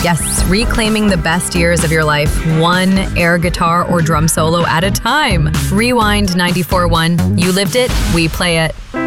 Yes, reclaiming the best years of your life, one air guitar or drum solo at a time. Rewind 94.1. You lived it, we play it.